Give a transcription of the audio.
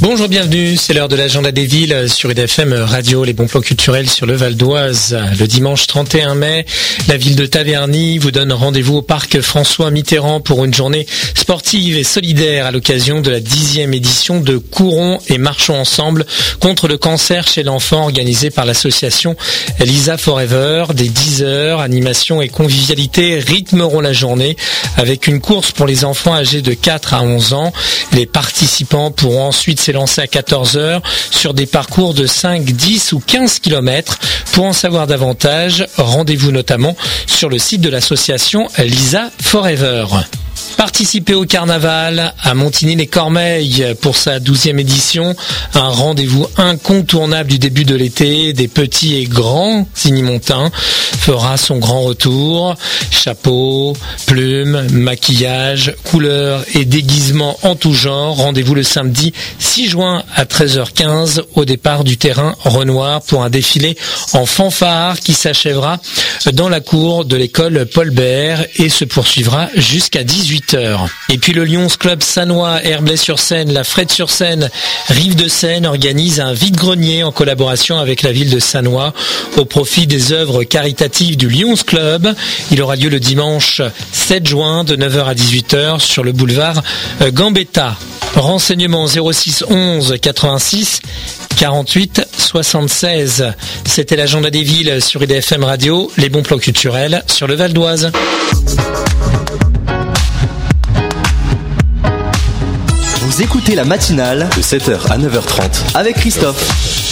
Bonjour, bienvenue, c'est l'heure de l'agenda des villes sur IDFM Radio, les bons plans culturels sur le Val d'Oise. Le dimanche 31 mai, la ville de Taverny vous donne rendez-vous au parc François Mitterrand pour une journée sportive et solidaire à l'occasion de la 10e édition de Courons et marchons ensemble contre le cancer chez l'enfant organisée par l'association Lisa Forever. Dès 10h, animation et convivialité rythmeront la journée avec une course pour les enfants âgés de 4 à 11 ans. Les participants pourront ensuite s'élancer à 14h sur des parcours de 5, 10 ou 15 km. Pour en savoir davantage, rendez-vous notamment sur le site de l'association Lisa Forever. Participez au carnaval à Montigny-les-Cormeilles pour sa 12e édition. Un rendez-vous incontournable du début de l'été. Des petits et grands Signy-Montains fera son grand retour. Chapeaux, plumes, maquillage, couleurs et déguisements en tout genre. Rendez-vous le samedi 6 juin à 13h15 au départ du terrain Renoir pour un défilé en fanfare qui s'achèvera dans la cour de l'école Paul Bert et se poursuivra jusqu'à 18h. Et puis le Lions Club Sannois, Herblay-sur-Seine, la Frette-sur-Seine, Rive-de-Seine organise un vide-grenier en collaboration avec la ville de Sannois au profit des œuvres caritatives du Lions Club. Il aura lieu le dimanche 7 juin de 9h à 18h sur le boulevard Gambetta. Renseignements 06 11 86 48 76. C'était l'agenda des villes sur IDFM Radio, les bons plans culturels sur le Val d'Oise. Vous écoutez la matinale de 7h à 9h30 avec Christophe.